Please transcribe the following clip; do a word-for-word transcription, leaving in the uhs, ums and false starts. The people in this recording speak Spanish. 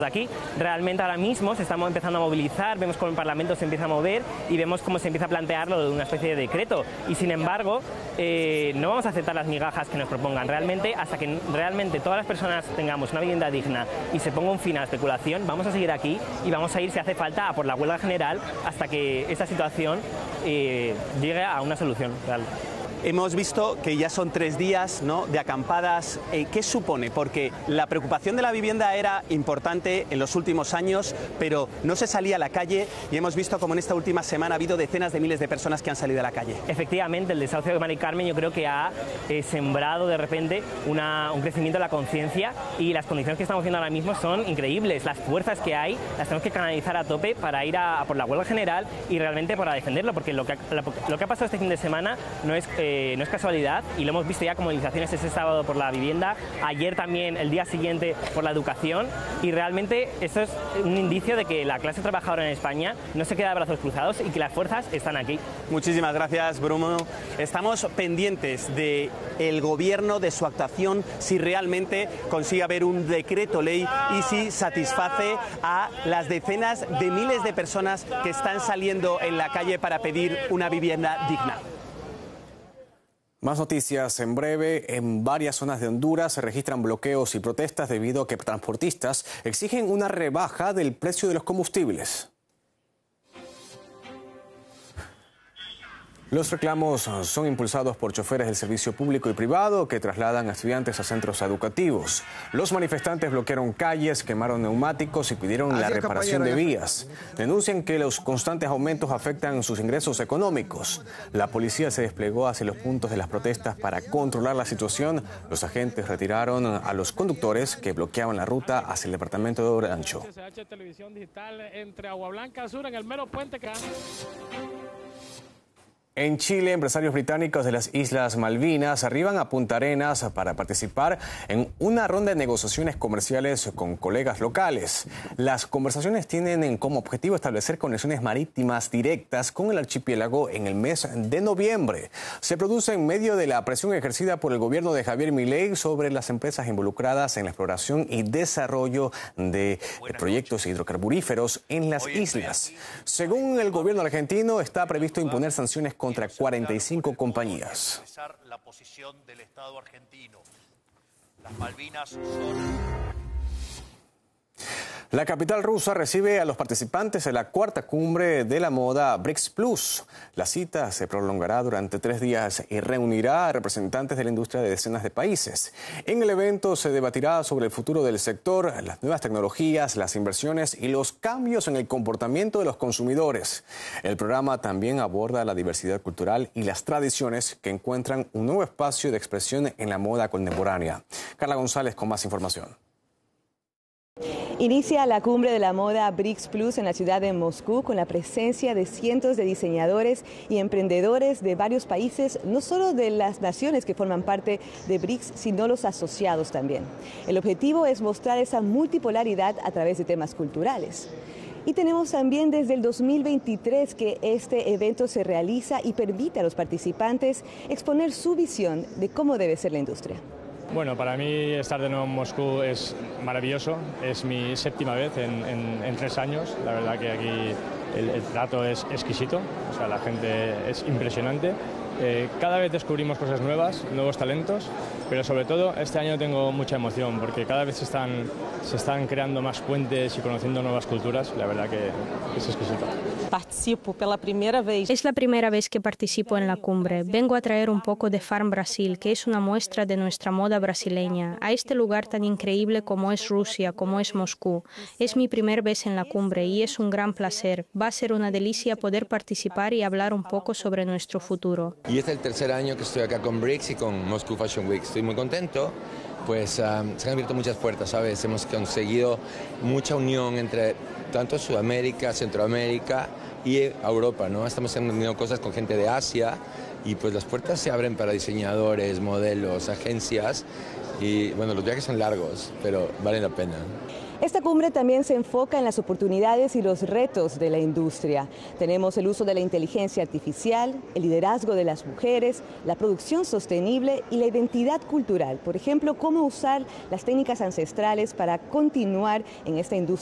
Aquí realmente ahora mismo se está empezando a movilizar, vemos cómo el Parlamento se empieza a mover y vemos cómo se empieza a plantearlo de una especie de decreto. Y sin embargo, eh, no vamos a aceptar las migajas que nos propongan. Realmente, hasta que realmente todas las personas tengamos una vivienda digna y se ponga un fin a la especulación, vamos a seguir aquí y vamos a ir, si hace falta, a por la huelga general hasta que esta situación eh, llegue a una solución real. Hemos visto que ya son tres días, ¿no?, de acampadas. Eh, ¿Qué supone? Porque la preocupación de la vivienda era importante en los últimos años, pero no se salía a la calle y hemos visto como en esta última semana ha habido decenas de miles de personas que han salido a la calle. Efectivamente, el desahucio de Mari Carmen yo creo que ha eh, sembrado de repente una, un crecimiento de la conciencia y las condiciones que estamos viendo ahora mismo son increíbles. Las fuerzas que hay las tenemos que canalizar a tope para ir a, a por la huelga general y realmente para defenderlo, porque lo que, lo, lo que ha pasado este fin de semana no es... Eh, Eh, no es casualidad y lo hemos visto ya con movilizaciones ese sábado por la vivienda, ayer también, el día siguiente por la educación, y realmente esto es un indicio de que la clase trabajadora en España no se queda de brazos cruzados y que las fuerzas están aquí. Muchísimas gracias, Bruno. Estamos pendientes del gobierno, de su actuación, si realmente consigue haber un decreto ley y si satisface a las decenas de miles de personas que están saliendo en la calle para pedir una vivienda digna. Más noticias en breve. En varias zonas de Honduras se registran bloqueos y protestas debido a que transportistas exigen una rebaja del precio de los combustibles. Los reclamos son impulsados por choferes del servicio público y privado que trasladan a estudiantes a centros educativos. Los manifestantes bloquearon calles, quemaron neumáticos y pidieron la reparación de vías. Denuncian que los constantes aumentos afectan sus ingresos económicos. La policía se desplegó hacia los puntos de las protestas para controlar la situación. Los agentes retiraron a los conductores que bloqueaban la ruta hacia el departamento de Orancho. En Chile, empresarios británicos de las Islas Malvinas arriban a Punta Arenas para participar en una ronda de negociaciones comerciales con colegas locales. Las conversaciones tienen como objetivo establecer conexiones marítimas directas con el archipiélago en el mes de noviembre. Se produce en medio de la presión ejercida por el gobierno de Javier Milei sobre las empresas involucradas en la exploración y desarrollo de proyectos hidrocarburíferos en las islas. Según el gobierno argentino, está previsto imponer sanciones contra cuarenta y cinco compañías. La posición del Estado argentino. Las Malvinas son... La capital rusa recibe a los participantes de la cuarta cumbre de la moda BRICS Plus. La cita se prolongará durante tres días y reunirá a representantes de la industria de decenas de países. En el evento se debatirá sobre el futuro del sector, las nuevas tecnologías, las inversiones y los cambios en el comportamiento de los consumidores. El programa también aborda la diversidad cultural y las tradiciones que encuentran un nuevo espacio de expresión en la moda contemporánea. Carla González con más información. Inicia la cumbre de la moda BRICS Plus en la ciudad de Moscú con la presencia de cientos de diseñadores y emprendedores de varios países, no solo de las naciones que forman parte de BRICS, sino los asociados también. El objetivo es mostrar esa multipolaridad a través de temas culturales. Y tenemos también desde el dos mil veintitrés que este evento se realiza y permite a los participantes exponer su visión de cómo debe ser la industria. Bueno, para mí estar de nuevo en Moscú es maravilloso, es mi séptima vez en, en, en tres años, la verdad que aquí el, el trato es exquisito, o sea, la gente es impresionante. Eh, cada vez descubrimos cosas nuevas, nuevos talentos, pero sobre todo este año tengo mucha emoción porque cada vez se están, se están creando más puentes y conociendo nuevas culturas, la verdad que es exquisito. Participo por la primera vez. Es la primera vez que participo en la cumbre. Vengo a traer un poco de Farm Brasil, que es una muestra de nuestra moda brasileña, a este lugar tan increíble como es Rusia, como es Moscú. Es mi primera vez en la cumbre y es un gran placer. Va a ser una delicia poder participar y hablar un poco sobre nuestro futuro. Y es el tercer año que estoy acá con BRICS y con Moscow Fashion Week. Estoy muy contento, pues um, se han abierto muchas puertas, ¿sabes? Hemos conseguido mucha unión entre tanto Sudamérica, Centroamérica y Europa, ¿no? Estamos haciendo cosas con gente de Asia y pues las puertas se abren para diseñadores, modelos, agencias y bueno, los viajes son largos, pero valen la pena. Esta cumbre también se enfoca en las oportunidades y los retos de la industria. Tenemos el uso de la inteligencia artificial, el liderazgo de las mujeres, la producción sostenible y la identidad cultural. Por ejemplo, cómo usar las técnicas ancestrales para continuar en esta industria.